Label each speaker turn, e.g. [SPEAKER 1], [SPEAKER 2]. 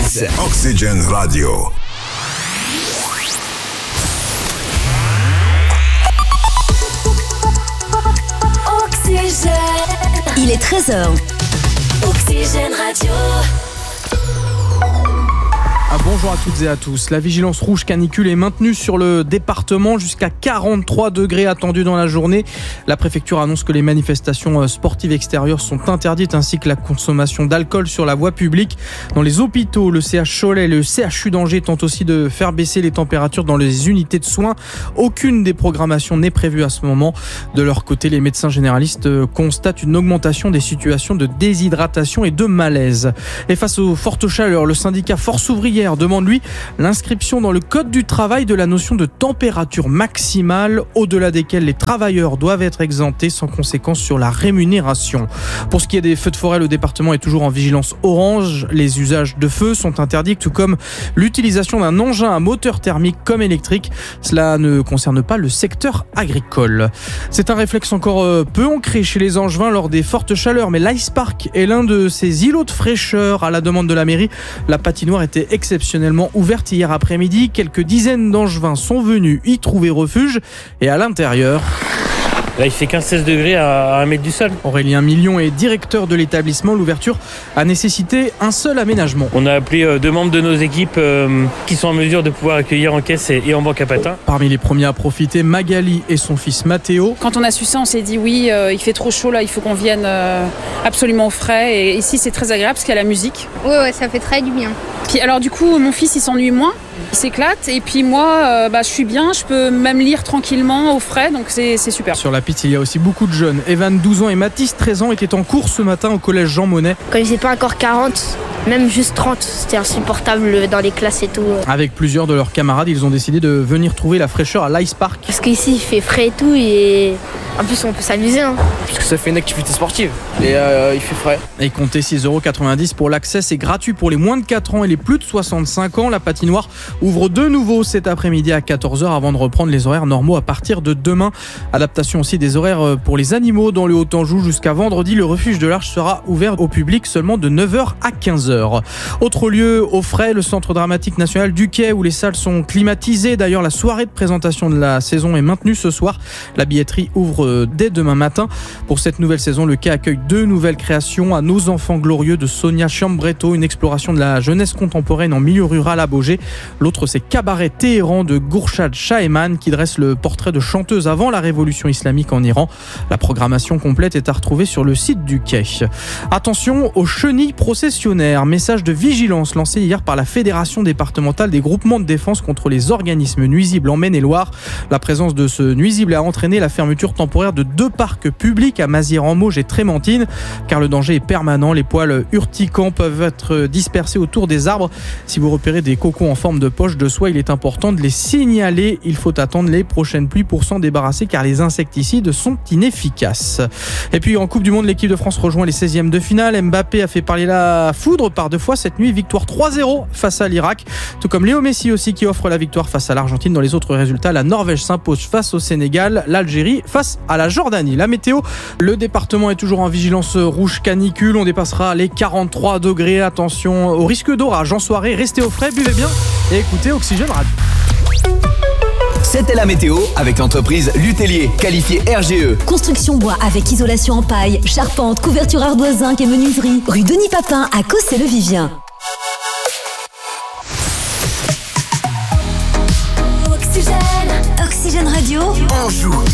[SPEAKER 1] c'est Oxygène Radio.
[SPEAKER 2] Oxygène.
[SPEAKER 3] Il est 13h.
[SPEAKER 2] Oxygène Radio.
[SPEAKER 4] Bonjour à toutes et à tous. La vigilance rouge canicule est maintenue sur le département jusqu'à 43 degrés attendus dans la journée. La préfecture annonce que les manifestations sportives extérieures sont interdites ainsi que la consommation d'alcool sur la voie publique. Dans les hôpitaux, le CH Cholet et le CHU d'Angers tentent aussi de faire baisser les températures dans les unités de soins. Aucune des programmations n'est prévue à ce moment. De leur côté, les médecins généralistes constatent une augmentation des situations de déshydratation et de malaise. Et face aux fortes chaleurs, le syndicat Force Ouvrière demande lui l'inscription dans le code du travail de la notion de température maximale au-delà desquelles les travailleurs doivent être exemptés sans conséquence sur la rémunération. Pour ce qui est des feux de forêt, le département est toujours en vigilance orange. Les usages de feu sont interdits, tout comme l'utilisation d'un engin à moteur thermique comme électrique. Cela ne concerne pas le secteur agricole. C'est un réflexe encore peu ancré chez les Angevins lors des fortes chaleurs, mais l'Ice Park est l'un de ces îlots de fraîcheur à la demande de la mairie. La patinoire était exceptionnellement ouverte hier après-midi. Quelques dizaines d'Angevins sont venus y trouver refuge et à l'intérieur...
[SPEAKER 5] Là, il fait 15-16 degrés à 1 mètre du sol.
[SPEAKER 4] Aurélien Million est directeur de l'établissement. L'ouverture a nécessité un seul aménagement.
[SPEAKER 5] On a appelé 2 membres de nos équipes qui sont en mesure de pouvoir accueillir en caisse et en banque à patins.
[SPEAKER 4] Parmi les premiers à profiter, Magali et son fils Mathéo.
[SPEAKER 6] Quand on a su ça, on s'est dit oui, il fait trop chaud là, il faut qu'on vienne absolument au frais. Et ici, c'est très agréable parce qu'il y a la musique.
[SPEAKER 7] Ouais, ça fait très du bien.
[SPEAKER 6] Puis, alors du coup, mon fils, il s'ennuie moins. Il s'éclate et puis moi je suis bien, je peux même lire tranquillement au frais, donc c'est super.
[SPEAKER 4] Sur la piste, il y a aussi beaucoup de jeunes. Evan, 12 ans et Mathis, 13 ans, étaient en cours ce matin au collège Jean Monnet.
[SPEAKER 7] Quand il faisait pas encore 40, même juste 30, c'était insupportable dans les classes et tout.
[SPEAKER 4] Avec plusieurs de leurs camarades, ils ont décidé de venir trouver la fraîcheur à l'Ice Park.
[SPEAKER 7] Parce qu'ici il fait frais et tout et en plus on peut s'amuser.
[SPEAKER 8] Parce que ça fait une activité sportive et il fait frais.
[SPEAKER 4] Et comptez 6,90€ pour l'accès, c'est gratuit pour les moins de 4 ans et les plus de 65 ans. La patinoire ouvre de nouveau cet après-midi à 14h avant de reprendre les horaires normaux à partir de demain. Adaptation aussi des horaires pour les animaux dans le Haut-Anjou jusqu'à vendredi. Le refuge de l'Arche sera ouvert au public seulement de 9h à 15h. Autre lieu au frais, le Centre dramatique national du Quai où les salles sont climatisées. D'ailleurs, la soirée de présentation de la saison est maintenue ce soir. La billetterie ouvre dès demain matin. Pour cette nouvelle saison, le Quai accueille 2 nouvelles créations. À Nos enfants glorieux de Sonia Chiambretto, une exploration de la jeunesse contemporaine en milieu rural à Baugé. L'autre, c'est Cabaret Téhéran de Gourchad Shaheman qui dresse le portrait de chanteuse avant la révolution islamique en Iran. La programmation complète est à retrouver sur le site du Quai. Attention aux chenilles processionnaires. Message de vigilance lancé hier par la Fédération départementale des groupements de défense contre les organismes nuisibles en Maine-et-Loire. La présence de ce nuisible a entraîné la fermeture temporaire de 2 parcs publics à Mazières-en-Mauges et Trémentine, car le danger est permanent. Les poils urticants peuvent être dispersés autour des arbres. Si vous repérez des cocons en forme de poche de soie, il est important de les signaler. Il faut attendre les prochaines pluies pour s'en débarrasser car les insecticides sont inefficaces. Et puis en Coupe du Monde, l'équipe de France rejoint les 16e de finale. Mbappé a fait parler la foudre par 2 fois cette nuit. Victoire 3-0 face à l'Irak. Tout comme Léo Messi aussi qui offre la victoire face à l'Argentine. Dans les autres résultats, la Norvège s'impose face au Sénégal. L'Algérie face à la Jordanie. La météo, le département est toujours en vigilance rouge canicule. On dépassera les 43 degrés. Attention au risque d'orage en soirée. Restez au frais, buvez bien et écoutez Oxygène Radio.
[SPEAKER 1] C'était la météo avec l'entreprise Lutellier, qualifiée RGE.
[SPEAKER 3] Construction bois avec isolation en paille, charpente, couverture ardoise zinc et menuiserie. Rue Denis Papin à Cossé-le-Vivien. Oxygène Radio.
[SPEAKER 1] On joue.